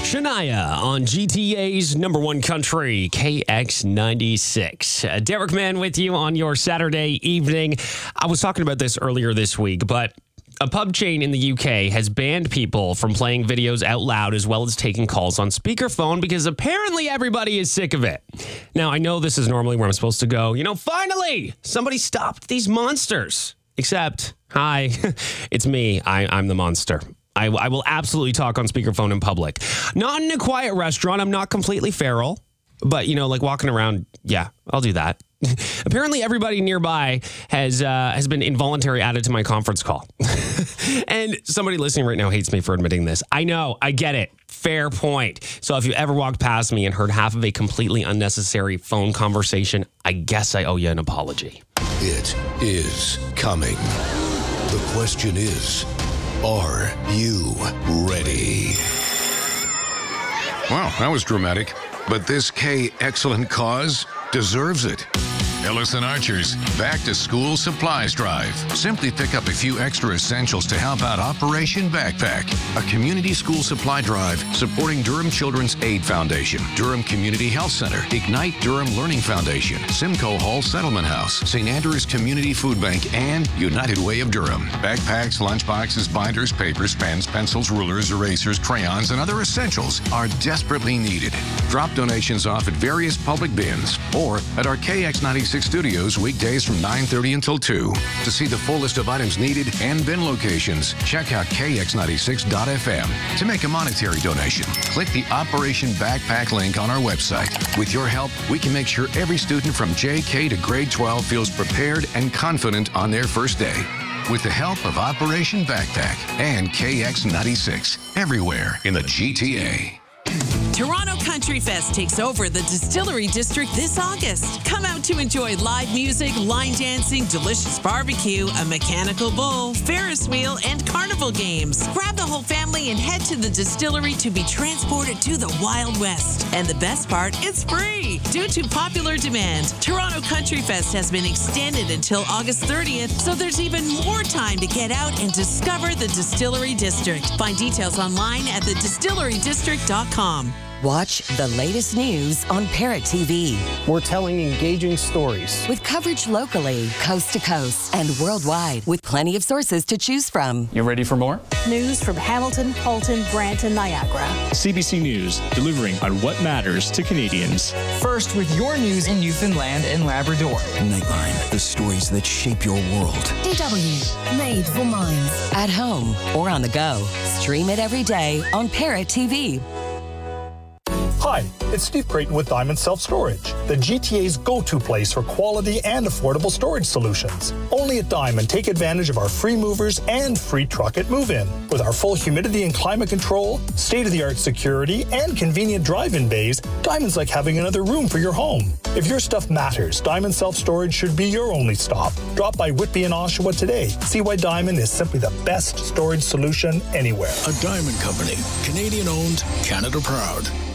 Shania on GTA's number one country, KX96. Derek Mann with you on your Saturday evening. I was talking about this earlier this week, but a pub chain in the UK has banned people from playing videos out loud as well as taking calls on speakerphone because apparently everybody is sick of it. Now, I know this is normally where I'm supposed to go. Finally, somebody stopped these monsters. Except, hi, it's me. I'm the monster. I will absolutely talk on speakerphone in public. Not in a quiet restaurant. I'm not completely feral. But, like walking around, yeah, I'll do that. Apparently, everybody nearby has been involuntarily added to my conference call. And somebody listening right now hates me for admitting this. I know. I get it. Fair point. So if you ever walked past me and heard half of a completely unnecessary phone conversation, I guess I owe you an apology. It is coming. The question is, are you ready? Wow, that was dramatic. But this K excellent cause deserves it. Ellison Archer's Back to School Supplies Drive. Simply pick up a few extra essentials to help out Operation Backpack, a community school supply drive supporting Durham Children's Aid Foundation, Durham Community Health Center, Ignite Durham Learning Foundation, Simcoe Hall Settlement House, St. Andrew's Community Food Bank, and United Way of Durham. Backpacks, lunchboxes, binders, papers, pens, pencils, rulers, erasers, crayons, and other essentials are desperately needed. Drop donations off at various public bins or at our KX96 studios weekdays from 9:30 until 2. To see the full list of items needed and bin locations, check out kx96.fm. To make a monetary donation, click the Operation Backpack link on our website. With your help, we can make sure every student from JK to grade 12 feels prepared and confident on their first day. With the help of Operation Backpack and KX96, everywhere in the GTA. Toronto Country Fest takes over the Distillery District this August. Come out to enjoy live music, line dancing, delicious barbecue, a mechanical bull, Ferris wheel, and carnival games. Grab the whole family and head to the distillery to be transported to the Wild West. And the best part, it's free. Due to popular demand, Toronto Country Fest has been extended until August 30th, so there's even more time to get out and discover the Distillery District. Find details online at thedistillerydistrict.com. Watch the latest news on Parrot TV. We're telling engaging stories. With coverage locally, coast to coast, and worldwide, with plenty of sources to choose from. You ready for more? News from Hamilton, Halton, Brant, and Niagara. CBC News, delivering on what matters to Canadians. First with your news in Newfoundland and Labrador. Nightline, the stories that shape your world. DW, made for minds. At home or on the go. Stream it every day on Parrot TV. Hi, it's Steve Creighton with Diamond Self-Storage, the GTA's go-to place for quality and affordable storage solutions. Only at Diamond, take advantage of our free movers and free truck at move-in. With our full humidity and climate control, state-of-the-art security, and convenient drive-in bays, Diamond's like having another room for your home. If your stuff matters, Diamond Self-Storage should be your only stop. Drop by Whitby and Oshawa today. See why Diamond is simply the best storage solution anywhere. A Diamond Company, Canadian-owned, Canada-proud.